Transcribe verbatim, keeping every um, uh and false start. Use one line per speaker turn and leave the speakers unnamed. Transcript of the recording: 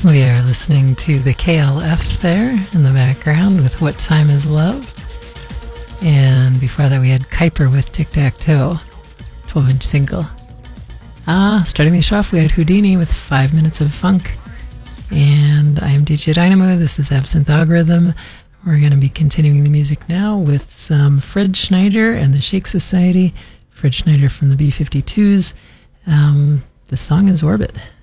We are listening to the K L F there in the background with What Time Is Love. And before that we had Kuiper with Tic Tac Toe, twelve inch single. Ah, starting the show off we had Houdini with Five Minutes of Funk. And I am D J Dynamo, this is Absinthe Algorithm. We're going to be continuing the music now with some Fred Schneider and the Shake Society. Fred Schneider from the B fifty-twos. Um, the song is Orbit.